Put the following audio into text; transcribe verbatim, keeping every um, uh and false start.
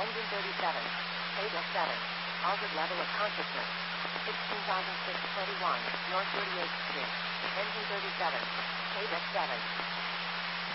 Engine thirty-seven. Beta seven. Altered level of consciousness. sixteen thousand six hundred twenty-one. North thirty-eighth Street. Engine thirty-seven. Beta seven.